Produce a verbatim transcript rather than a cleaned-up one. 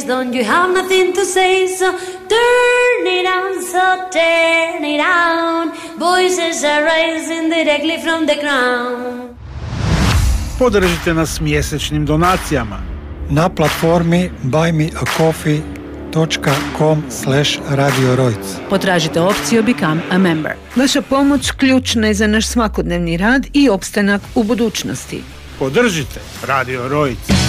is done, you have nothing to say, so turn it on, so turn it on. Voices are rising directly from the ground. Podržite nas mjesečnim donacijama na platformi buy me a coffee dot com slash radio rojc. Potražite opciju Become a Member. Vaša pomoć ključna je za naš svakodnevni rad i opstanak u budućnosti. Podržite Radio Rojc.